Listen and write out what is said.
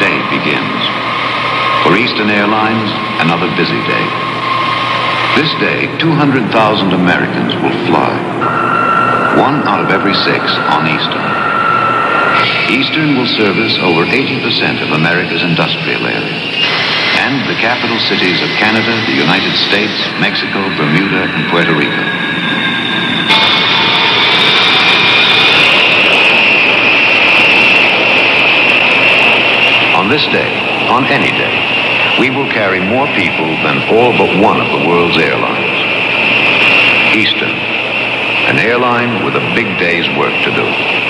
day begins. For Eastern Airlines, another busy day. This day, 200,000 Americans will fly. 1 out of every 6 on Eastern. Eastern will service over 80% of America's industrial area and the capital cities of Canada, the United States, Mexico, Bermuda, and Puerto Rico. On this day, on any day, we will carry more people than all but one of the world's airlines. Eastern, an airline with a big day's work to do.